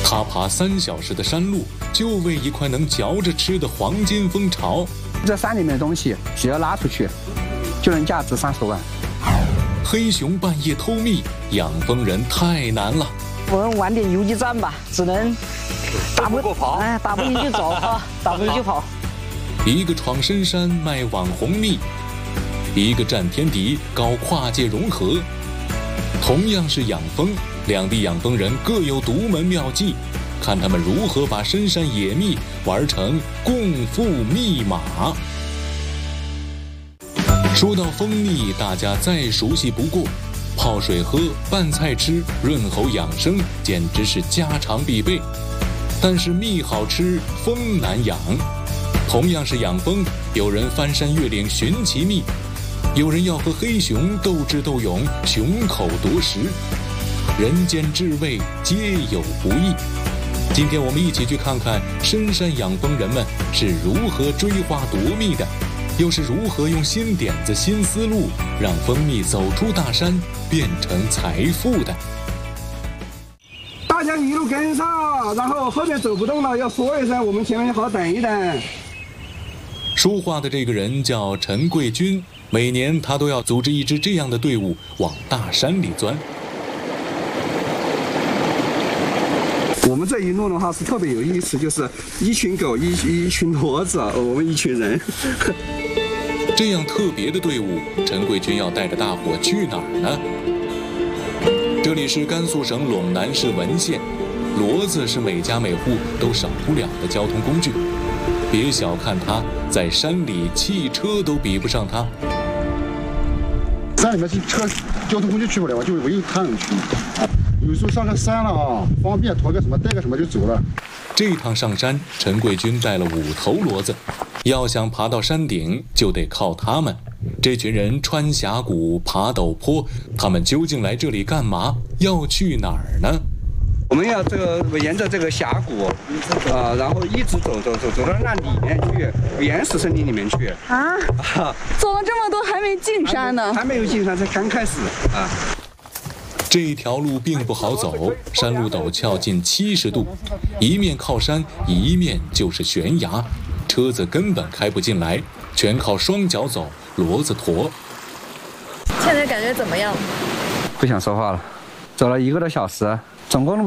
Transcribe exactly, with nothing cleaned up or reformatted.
他爬三小时的山路，就为一块能嚼着吃的黄金蜂巢。 这山里面的东西，只要拉出去，就能价值三十万。 黑熊半夜偷蜜，养蜂人太难了。 我们玩点游击战吧，只能打不过跑， 哎，打不赢就走啊，打不赢就跑。 一个闯深山卖网红蜜，一个战天敌搞跨界融合。同样是养蜂，两地养蜂人各有独门妙计，看他们如何把深山野蜜玩成共赴密码。说到蜂蜜，大家再熟悉不过，泡水喝、拌菜吃、润喉养生，简直是家常必备。但是蜜好吃，蜂难养。同样是养蜂，有人翻山越岭寻奇蜜，有人要和黑熊斗智斗勇，熊口夺食。人间至味，皆有不易。今天我们一起去看看深山养蜂人们是如何追花夺蜜的，又是如何用新点子、新思路，让蜂蜜走出大山，变成财富的。 大家一路跟上，然后后面走不动了，要说一声，我们前面好等一等。 说话的这个人叫陈贵军，每年他都要组织一支这样的队伍往大山里钻。 我们这一路的话是特别有意思，就是一群狗，一一群骡子，我们一群人。 这样特别的队伍，陈贵军要带着大伙去哪儿呢？这里是甘肃省陇南市文县，骡子是每家每户都少不了的交通工具。别小看它，在山里汽车都比不上它。 山里面是车交通工具去不了，就唯有它能去。有时候上个山了啊，方便驮个什么带个什么就走了。 这趟上山，陈贵军带了五头骡子，要想爬到山顶，就得靠他们。这群人穿峡谷，爬陡坡，他们究竟来这里干嘛？要去哪儿呢？ 我们要这个沿着这个峡谷，啊，然后一直走走走走到那里面去，原始森林里面去。 啊，走了这么多还没进山呢？ 还没有进山，才刚开始啊。 这条路并不好走，山路陡峭近七十度，一面靠山，一面就是悬崖，车子根本开不进来，全靠双脚走，骡子驮。 现在感觉怎么样？ 不想说话了，走了一个多小时，总共